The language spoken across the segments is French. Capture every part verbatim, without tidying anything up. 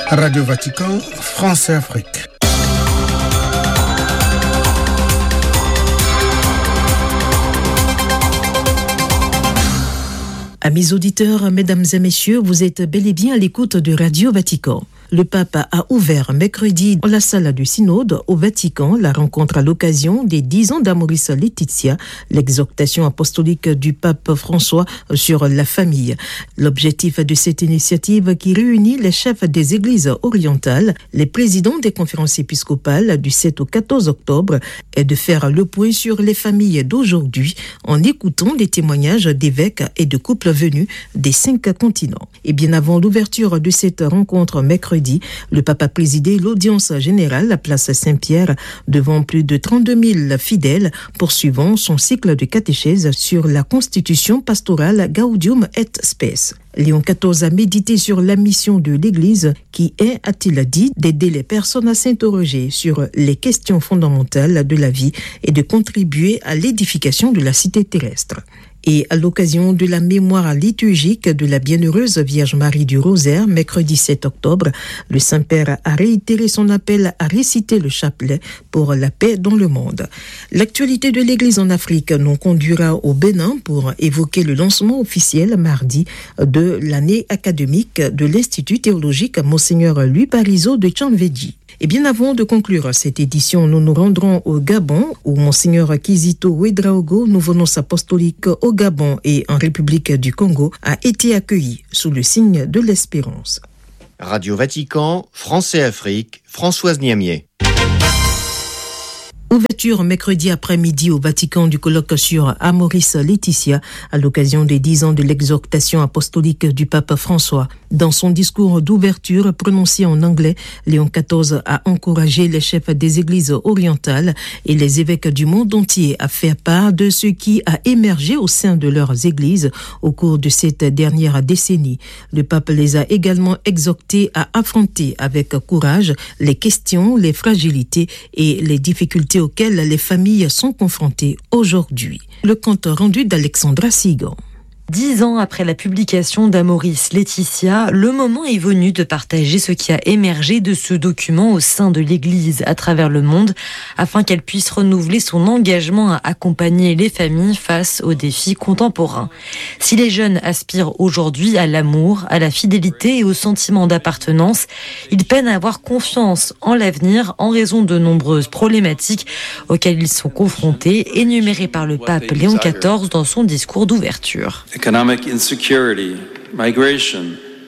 Radio Vatican, France et Afrique. Amis auditeurs, mesdames et messieurs, vous êtes bel et bien à l'écoute de Radio Vatican. Le pape a ouvert mercredi dans la salle du synode au Vatican la rencontre à l'occasion des dix ans d'Amoris Laetitia, l'exhortation apostolique du pape François sur la famille. L'objectif de cette initiative qui réunit les chefs des églises orientales, les présidents des conférences épiscopales du sept au quatorze octobre est de faire le point sur les familles d'aujourd'hui en écoutant les témoignages d'évêques et de couples venus des cinq continents. Et bien avant l'ouverture de cette rencontre mercredi, le pape a présidé l'audience générale à Place Saint-Pierre devant plus de trente-deux mille fidèles poursuivant son cycle de catéchèse sur la constitution pastorale Gaudium et Spes. Léon quatorze a médité sur la mission de l'Église qui est, a-t-il dit, d'aider les personnes à s'interroger sur les questions fondamentales de la vie et de contribuer à l'édification de la cité terrestre. Et à l'occasion de la mémoire liturgique de la Bienheureuse Vierge Marie du Rosaire, mercredi sept octobre, le Saint-Père a réitéré son appel à réciter le chapelet pour la paix dans le monde. L'actualité de l'Église en Afrique nous conduira au Bénin pour évoquer le lancement officiel mardi de l'année académique de l'Institut théologique Monseigneur Louis Parizeau de Tchanvedji. Et bien avant de conclure cette édition, nous nous rendrons au Gabon, où Monseigneur Kizito Ouedraogo, nouveau-nonce apostolique au Gabon et en République du Congo, a été accueilli sous le signe de l'espérance. Radio Vatican, France et Afrique, Françoise Niamier. Ouverture mercredi après-midi au Vatican du colloque sur Amoris Laetitia à l'occasion des dix ans de l'exhortation apostolique du pape François. Dans son discours d'ouverture prononcé en anglais, Léon quatorze a encouragé les chefs des églises orientales et les évêques du monde entier à faire part de ce qui a émergé au sein de leurs églises au cours de cette dernière décennie. Le pape les a également exhortés à affronter avec courage les questions, les fragilités et les difficultés auxquelles les familles sont confrontées aujourd'hui. Le compte rendu d'Alexandra Sigan. Dix ans après la publication d'Amoris Laetitia, le moment est venu de partager ce qui a émergé de ce document au sein de l'Église à travers le monde, afin qu'elle puisse renouveler son engagement à accompagner les familles face aux défis contemporains. Si les jeunes aspirent aujourd'hui à l'amour, à la fidélité et au sentiment d'appartenance, ils peinent à avoir confiance en l'avenir en raison de nombreuses problématiques auxquelles ils sont confrontés, énumérées par le pape Léon quatorze dans son discours d'ouverture. Economic insecurity, migration,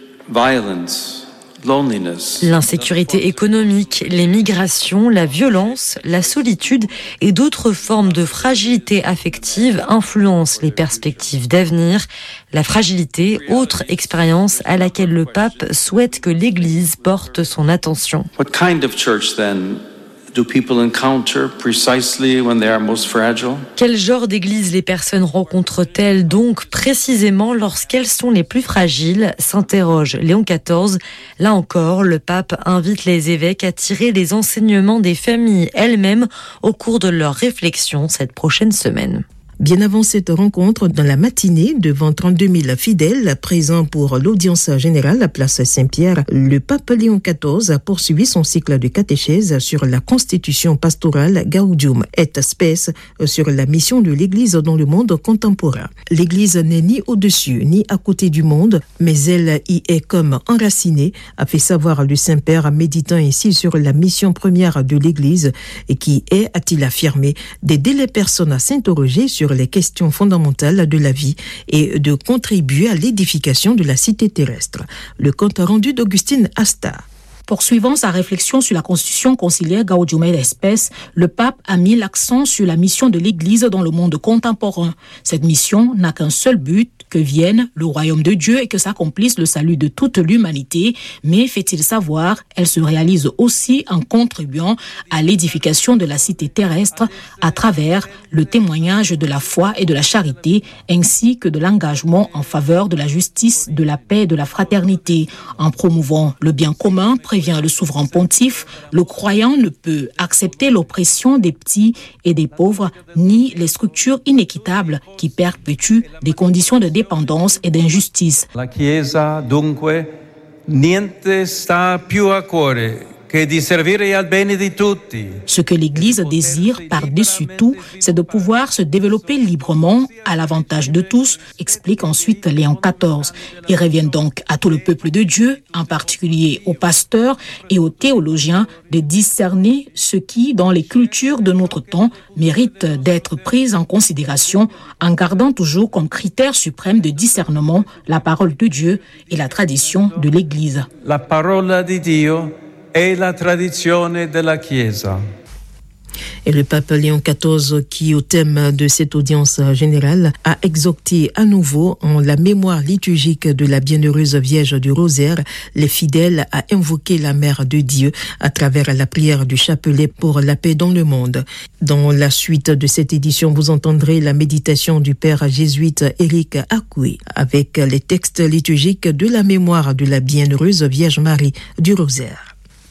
violence, loneliness. L'insécurité économique, les migrations, la violence, la solitude et d'autres formes de fragilité affective influencent les perspectives d'avenir. La fragilité, autre expérience à laquelle le pape souhaite que l'Église porte son attention. What kind of church then do people encounter precisely when they are most fragile? Quel genre d'église les personnes rencontrent-elles donc précisément lorsqu'elles sont les plus fragiles, s'interroge Léon quatorze. Là encore, le pape invite les évêques à tirer les enseignements des familles elles-mêmes au cours de leurs réflexions cette prochaine semaine. Bien avant cette rencontre, dans la matinée, devant trente-deux mille fidèles présents pour l'audience générale à Place Saint-Pierre, le pape Léon quatorze a poursuivi son cycle de catéchèse sur la constitution pastorale Gaudium et Spes, sur la mission de l'Église dans le monde contemporain. L'Église n'est ni au-dessus ni à côté du monde, mais elle y est comme enracinée, a fait savoir le Saint-Père, méditant ainsi sur la mission première de l'Église, et qui est, a-t-il affirmé, d'aider les personnes à s'interroger sur les questions fondamentales de la vie et de contribuer à l'édification de la cité terrestre. Le compte rendu d'Augustine Asta. Poursuivant sa réflexion sur la constitution conciliaire Gaudium et Spes, le pape a mis l'accent sur la mission de l'Église dans le monde contemporain. Cette mission n'a qu'un seul but, que vienne le royaume de Dieu et que s'accomplisse le salut de toute l'humanité, mais fait-il savoir, elle se réalise aussi en contribuant à l'édification de la cité terrestre à travers le témoignage de la foi et de la charité, ainsi que de l'engagement en faveur de la justice, de la paix et de la fraternité. En promouvant le bien commun, prévient le souverain pontife, le croyant ne peut accepter l'oppression des petits et des pauvres, ni les structures inéquitables qui perpétuent des conditions de dépendance et d'injustice. La Chiesa, dunque, niente sta più a cuore che di servire al bene di tutti. Ce que l'Église désire par-dessus tout, c'est de pouvoir se développer librement à l'avantage de tous, explique ensuite Léon quatorze. Il revient donc à tout le peuple de Dieu, en particulier aux pasteurs et aux théologiens, de discerner ce qui, dans les cultures de notre temps, mérite d'être pris en considération, en gardant toujours comme critère suprême de discernement la parole de Dieu et la tradition de l'Église. La parola di Dio et la tradizione della Chiesa. Et le pape Léon quatorze, qui au thème de cette audience générale, a exhorté à nouveau en la mémoire liturgique de la bienheureuse Vierge du Rosaire, les fidèles à invoquer la Mère de Dieu à travers la prière du chapelet pour la paix dans le monde. Dans la suite de cette édition, vous entendrez la méditation du père jésuite Éric Akoué avec les textes liturgiques de la mémoire de la bienheureuse Vierge Marie du Rosaire.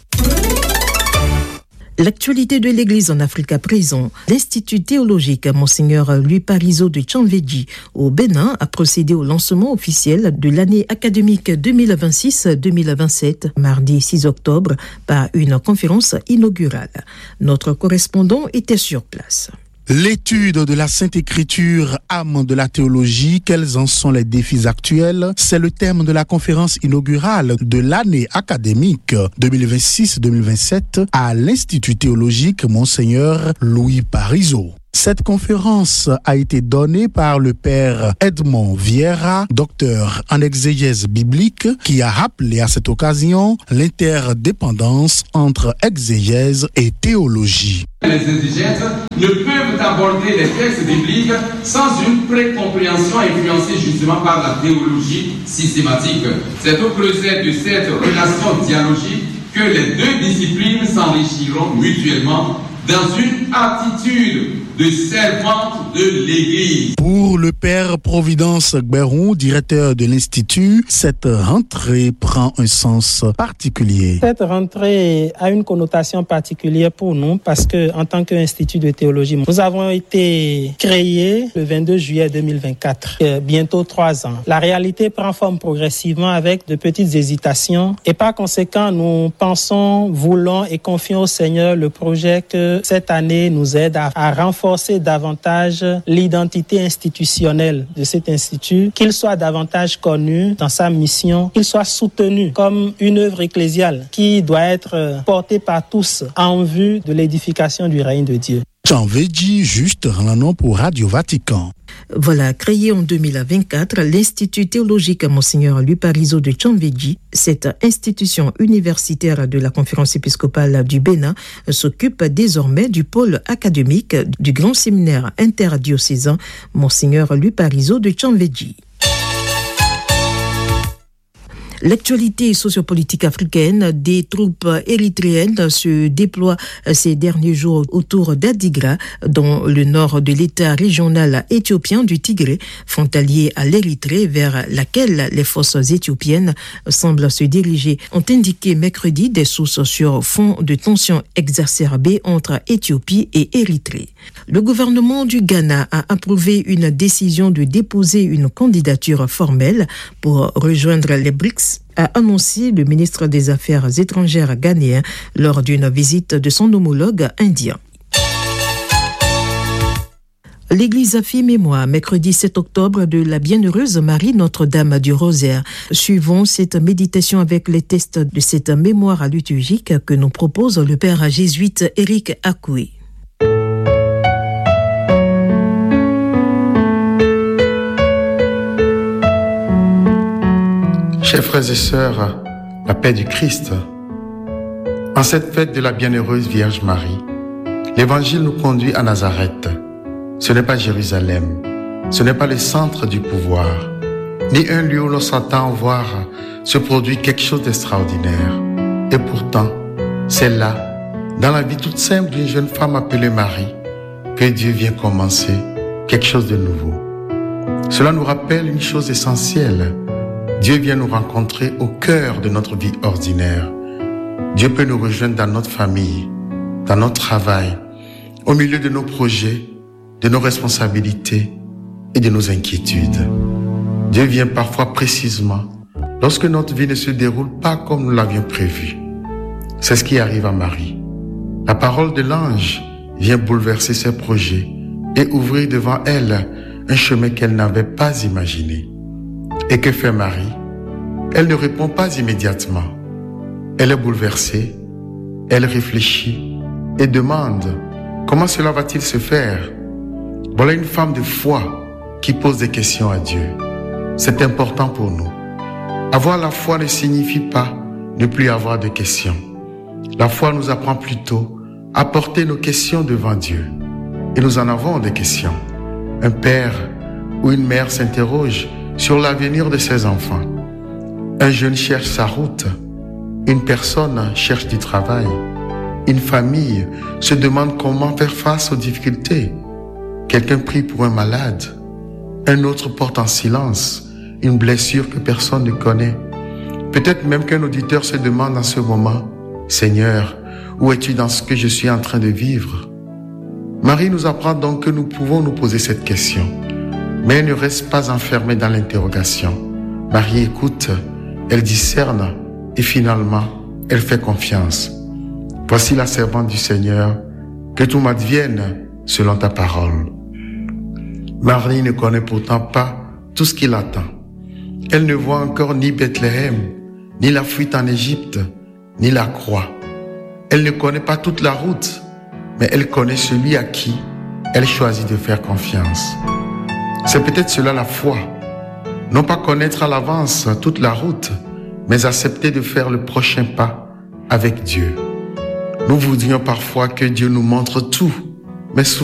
L'actualité de l'Église en Afrique à présent. L'Institut théologique Monseigneur Louis Parizeau de Tchanvedji au Bénin a procédé au lancement officiel de l'année académique deux mille vingt-six deux mille vingt-sept, mardi six octobre, par une conférence inaugurale. Notre correspondant était sur place. L'étude de la Sainte Écriture, âme de la théologie, quels en sont les défis actuels? C'est le thème de la conférence inaugurale de l'année académique deux mille vingt-six deux mille vingt-sept à l'Institut théologique Monseigneur Louis Parizeau. Cette conférence a été donnée par le père Edmond Vieira, docteur en exégèse biblique, qui a rappelé à cette occasion l'interdépendance entre exégèse et théologie. Les exégètes ne peuvent aborder les textes bibliques sans une précompréhension influencée justement par la théologie systématique. C'est au creuset de cette relation dialogique que les deux disciplines s'enrichiront mutuellement dans une attitude de servante de l'Église. Pour le père Providence Gberon, directeur de l'Institut, cette rentrée prend un sens particulier. Cette rentrée a une connotation particulière pour nous parce que, en tant qu'Institut de théologie, nous avons été créés le vingt-deux juillet deux mille vingt-quatre, bientôt trois ans. La réalité prend forme progressivement avec de petites hésitations et par conséquent, nous pensons, voulons et confions au Seigneur le projet que cette année nous aide à, à renforcer davantage l'identité institutionnelle de cet institut, qu'il soit davantage connu dans sa mission, qu'il soit soutenu comme une œuvre ecclésiale qui doit être portée par tous en vue de l'édification du règne de Dieu. Tchanvedji, juste un nom pour Radio Vatican. Voilà, créé en deux mille vingt-quatre, l'Institut théologique Monseigneur Louis Parizeau de Tchanvedji, cette institution universitaire de la Conférence épiscopale du Bénin, s'occupe désormais du pôle académique du grand séminaire interdiocésain Monseigneur Louis Parizeau de Tchanvedji. L'actualité sociopolitique africaine, des troupes érythréennes se déploient ces derniers jours autour d'Adigra, dans le nord de l'État régional éthiopien du Tigré, frontalier à l'Érythrée, vers laquelle les forces éthiopiennes semblent se diriger, ont indiqué mercredi des sources sur fond de tensions exacerbées entre Éthiopie et Érythrée. Le gouvernement du Ghana a approuvé une décision de déposer une candidature formelle pour rejoindre les B R I C S, a annoncé le ministre des Affaires étrangères ghanéen lors d'une visite de son homologue indien. L'Église a fait mémoire mercredi sept octobre de la bienheureuse Marie Notre-Dame du Rosaire. Suivons cette méditation avec les textes de cette mémoire liturgique que nous propose le père jésuite Éric Akoué. Chers frères et sœurs, la paix du Christ. En cette fête de la bienheureuse Vierge Marie, l'Évangile nous conduit à Nazareth. Ce n'est pas Jérusalem, ce n'est pas le centre du pouvoir, ni un lieu où l'on s'attend voir se produire quelque chose d'extraordinaire. Et pourtant, c'est là, dans la vie toute simple d'une jeune femme appelée Marie, que Dieu vient commencer quelque chose de nouveau. Cela nous rappelle une chose essentielle. Dieu vient nous rencontrer au cœur de notre vie ordinaire. Dieu peut nous rejoindre dans notre famille, dans notre travail, au milieu de nos projets, de nos responsabilités et de nos inquiétudes. Dieu vient parfois précisément lorsque notre vie ne se déroule pas comme nous l'avions prévu. C'est ce qui arrive à Marie. La parole de l'ange vient bouleverser ses projets et ouvrir devant elle un chemin qu'elle n'avait pas imaginé. Et que fait Marie? Elle ne répond pas immédiatement. Elle est bouleversée, elle réfléchit et demande comment cela va-t-il se faire? Voilà une femme de foi qui pose des questions à Dieu. C'est important pour nous. Avoir la foi ne signifie pas ne plus avoir de questions. La foi nous apprend plutôt à porter nos questions devant Dieu. Et nous en avons des questions. Un père ou une mère s'interroge sur l'avenir de ses enfants. Un jeune cherche sa route. Une personne cherche du travail. Une famille se demande comment faire face aux difficultés. Quelqu'un prie pour un malade. Un autre porte en silence une blessure que personne ne connaît. Peut-être même qu'un auditeur se demande en ce moment, « Seigneur, où es-tu dans ce que je suis en train de vivre ?» Marie nous apprend donc que nous pouvons nous poser cette question. Mais elle ne reste pas enfermée dans l'interrogation. Marie écoute, elle discerne et finalement, elle fait confiance. Voici la servante du Seigneur, que tout m'advienne selon ta parole. Marie ne connaît pourtant pas tout ce qui l'attend. Elle ne voit encore ni Bethléem, ni la fuite en Égypte, ni la croix. Elle ne connaît pas toute la route, mais elle connaît celui à qui elle choisit de faire confiance. C'est peut-être cela la foi. Non pas connaître à l'avance toute la route, mais accepter de faire le prochain pas avec Dieu. Nous voudrions parfois que Dieu nous montre tout, mais souvent